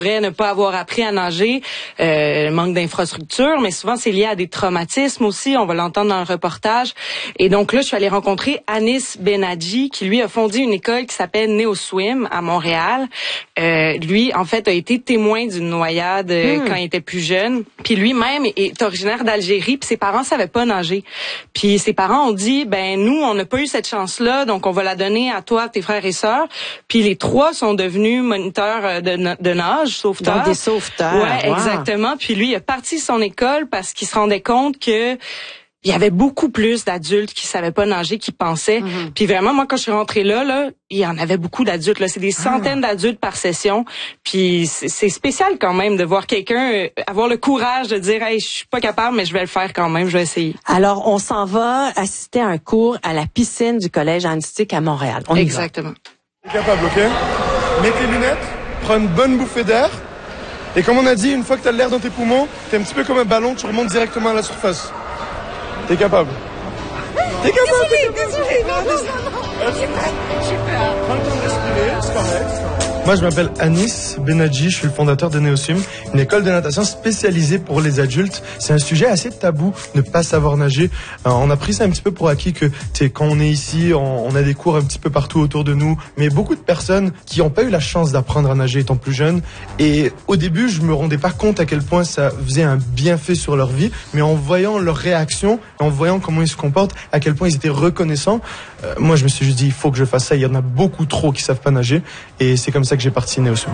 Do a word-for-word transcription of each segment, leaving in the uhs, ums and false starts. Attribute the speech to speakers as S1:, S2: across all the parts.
S1: ne pas avoir appris à nager, euh, manque d'infrastructure, mais souvent c'est lié à des traumatismes aussi, on va l'entendre dans le reportage. Et donc là, je suis allée rencontrer Anis Benadji, qui lui a fondé une école qui s'appelle NeoSwim à Montréal. Euh, lui, en fait, a été témoin d'une noyade mmh. quand il était plus jeune. Puis lui-même est originaire d'Algérie, puis ses parents savaient pas nager. Puis ses parents ont dit, ben nous, on n'a pas eu cette chance-là, donc on va la donner à toi, tes frères et sœurs. Puis les trois sont devenus moniteurs de, de nage. Sauveteurs.
S2: Donc des sauveteurs.
S1: Ouais,
S2: wow.
S1: exactement. Puis lui, il a parti son école parce qu'il se rendait compte que il y avait beaucoup plus d'adultes qui savaient pas nager, qui pensaient. Mm-hmm. Puis vraiment, moi, quand je suis rentrée là, là, il y en avait beaucoup d'adultes. Là, c'est des centaines ah. d'adultes par session. Puis c'est spécial quand même de voir quelqu'un euh, avoir le courage de dire, hey, je suis pas capable, mais je vais le faire quand même. Je vais essayer.
S2: Alors, on s'en va assister à un cours à la piscine du collège Antistique à Montréal. On
S1: Exactement.
S3: T'es capable, ok? Mets tes lunettes. Prends une bonne bouffée d'air. Et comme on a dit, une fois que tu as l'air dans tes poumons, t'es un petit peu comme un ballon, tu remontes directement à la surface. T'es capable. T'es capable.
S4: Désolé, désolé. Non, non, non, non. J'ai peur. J'ai peur.
S3: Prends le temps de respirer, c'est correct. Moi, je m'appelle Anis Benadji, je suis le fondateur de NeoSwim, une école de natation spécialisée pour les adultes. C'est un sujet assez tabou, ne pas savoir nager. Euh, on a pris ça un petit peu pour acquis que quand on est ici, on, on a des cours un petit peu partout autour de nous, mais beaucoup de personnes qui n'ont pas eu la chance d'apprendre à nager étant plus jeunes. Et au début, je me rendais pas compte à quel point ça faisait un bienfait sur leur vie, mais en voyant leurs réactions, en voyant comment ils se comportent, à quel point ils étaient reconnaissants, euh, moi je me suis juste dit, il faut que je fasse ça. Il y en a beaucoup trop qui savent pas nager, et c'est comme ça que j'ai parti NeoSwim.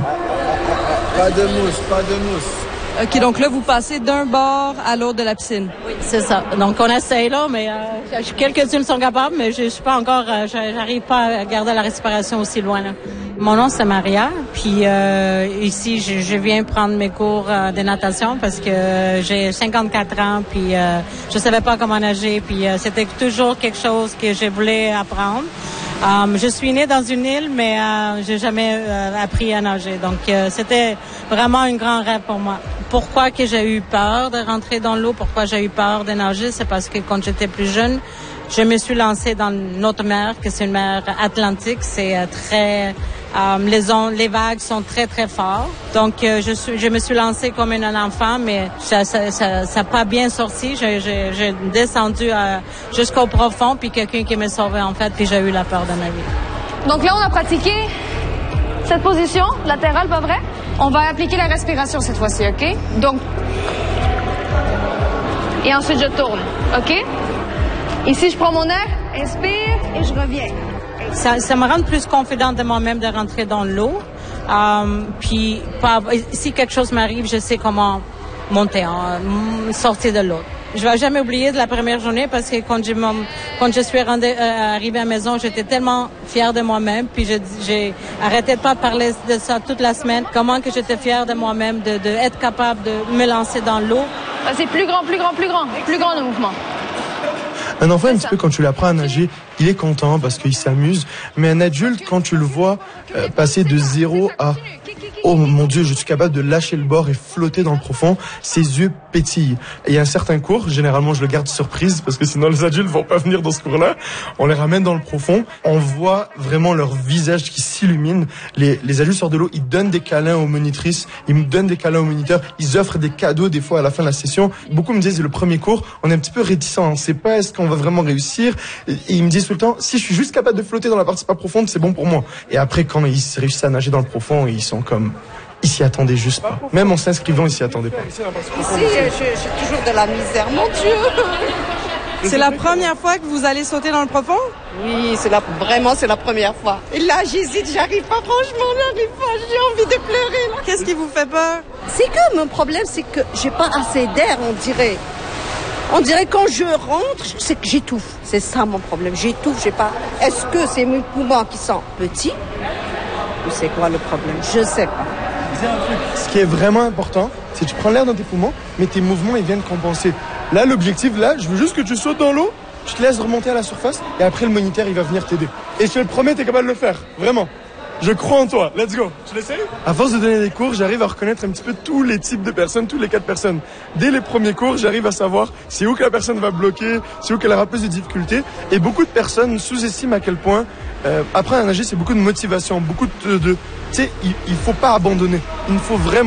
S5: Pas de mousse, pas de mousse.
S6: OK, donc là, vous passez d'un bord à l'autre de la piscine.
S7: Oui, c'est ça. Donc, on essaye, là, mais euh, quelques-unes sont capables, mais je, je suis pas encore, euh, j'arrive pas à garder la respiration aussi loin, là. Mon nom, c'est Maria, puis euh, ici, je, je viens prendre mes cours euh, de natation parce que euh, j'ai cinquante-quatre ans, puis euh, je savais pas comment nager, puis euh, c'était toujours quelque chose que je voulais apprendre. Um, je suis née dans une île, mais euh, j'ai jamais euh, appris à nager. Donc, euh, c'était vraiment un grand rêve pour moi. Pourquoi que j'ai eu peur de rentrer dans l'eau? Pourquoi j'ai eu peur de nager? C'est parce que quand j'étais plus jeune, je me suis lancée dans notre mer, que c'est une mer Atlantique. C'est euh, très... Euh, les, ondes, les vagues sont très, très fortes. Donc, euh, je, suis, je me suis lancée comme un enfant, mais ça n'a ça, ça, ça pas bien sorti. J'ai, j'ai, j'ai descendu euh, jusqu'au profond, puis quelqu'un qui m'a sauvé, en fait, puis j'ai eu la peur de ma vie.
S4: Donc là, on a pratiqué cette position latérale, pas vrai? On va appliquer la respiration cette fois-ci, OK? Donc, et ensuite, je tourne, OK? Ici, je prends mon air, inspire, et je reviens.
S7: Ça, ça me rend plus confidente de moi-même de rentrer dans l'eau. Um, puis, pas, si quelque chose m'arrive, je sais comment monter, hein, sortir de l'eau. Je vais jamais oublier de la première journée parce que quand je, quand je suis rendue, euh, arrivée à la maison, j'étais tellement fière de moi-même. Puis j'ai, j'ai arrêté de pas parler de ça toute la semaine. Comment que j'étais fière de moi-même, de, de être capable de me lancer dans l'eau.
S4: C'est plus grand, plus grand, plus grand, plus grand le mouvement.
S3: Un enfant, un petit peu, quand tu l'apprends à nager, il est content parce qu'il s'amuse. Mais un adulte, quand tu le vois euh, passer de zéro à « Oh mon Dieu, je suis capable de lâcher le bord et flotter dans le profond », ses yeux pétillent. Et il y a un certain cours, généralement je le garde surprise parce que sinon les adultes vont pas venir dans ce cours-là. On les ramène dans le profond, on voit vraiment leur visage qui s'illumine. Les, les adultes sortent de l'eau, ils donnent des câlins aux monitrices, ils me donnent des câlins aux moniteurs, ils offrent des cadeaux des fois à la fin de la session. Beaucoup me disent, le premier cours, on est un petit peu réticent, on ne sait pas est-ce qu'on va vraiment réussir. Et ils me disent tout le temps, si je suis juste capable de flotter dans la partie pas profonde, c'est bon pour moi. Et après, quand ils réussissent à nager dans le profond, ils sont comme... Ils s'y attendaient juste pas. Même en s'inscrivant, ils s'y attendaient pas.
S8: Ici, j'ai toujours de la misère, mon Dieu.
S6: C'est la première fois que vous allez sauter dans le profond?
S8: Oui, c'est la, vraiment, c'est la première fois. Et là, j'hésite, j'arrive pas, franchement, j'arrive pas, j'ai envie de pleurer, là.
S6: Qu'est-ce qui vous fait peur?
S8: C'est que mon problème, c'est que j'ai pas assez d'air, on dirait. On dirait quand je rentre, c'est que j'étouffe. C'est ça mon problème, j'étouffe, j'ai pas... Est-ce que c'est mes poumons qui sont petits? Ou c'est quoi le problème? Je sais pas.
S3: Ce qui est vraiment important, c'est que tu prends l'air dans tes poumons, mais tes mouvements, ils viennent compenser. Là, l'objectif, là, je veux juste que tu sautes dans l'eau, je te laisse remonter à la surface, et après, le moniteur, il va venir t'aider. Et je te le promets, t'es capable de le faire. Vraiment. Je crois en toi. Let's go. Tu l'essayes? À force de donner des cours, j'arrive à reconnaître un petit peu tous les types de personnes, tous les cas de personnes. Dès les premiers cours, j'arrive à savoir c'est où que la personne va bloquer, c'est où qu'elle aura plus de difficultés. Et beaucoup de personnes sous-estiment à quel point euh, apprendre à nager, c'est beaucoup de motivation, beaucoup de... de tu sais, il, il faut pas abandonner. Il faut vraiment